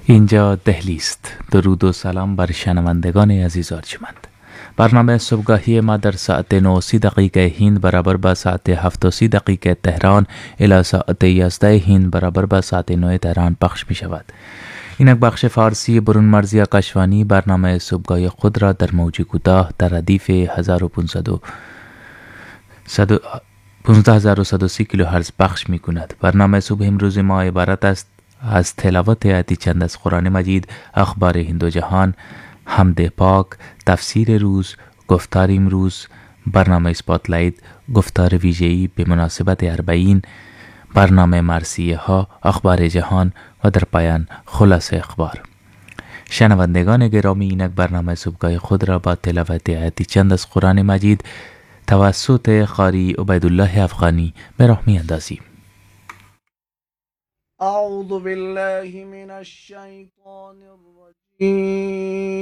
اینجا دهلی است. درود و سلام بر شنوندگان عزیز ارجمند. برنامه صبحگاهی ما در ساعت 9:30 دقیقه هند برابر با ساعت 7:30 دقیقه تهران الی ساعت 11 هند برابر با ساعت 9 تهران پخش می شود. اینک بخش فارسی برون مرزی آکاشوانی برنامه صبحگاهی خود را در موج کوتاه در ردیف 15130 کیلوهرتز پخش می کند. برنامه صبح امروز ما عبارت است از تلاوت آیاتی چند از قرآن مجید، اخبار هند و جهان، حمد پاک، تفسیر روز، گفتار امروز، برنامه اسپاتلایت، گفتار ویژه‌ای به مناسبت 40، برنامه مرثیه ها، اخبار جهان و در پایان خلاصه اخبار. شنوندگان گرامی، اینک برنامه صبحگاه خود را با تلاوت آیاتی چند از قرآن مجید توسط قاری عبیدالله افغانی به راه می‌اندازیم. اعوذ بالله من الشیطان الرجیم